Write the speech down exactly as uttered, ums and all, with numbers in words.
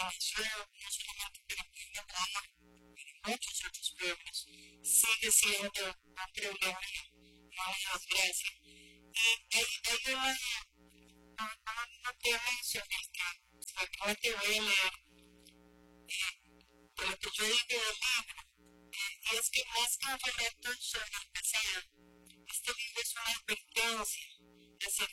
Venezuela, no solamente en Argentina, como en muchos otros pueblos, sigue siendo un problema y una desgracia. Y hay, hay una, un, un tema sobre el que realmente voy a leer, por lo que yo digo del libro, eh, y es que más que un relato sobre el pasado, este libro es una advertencia acerca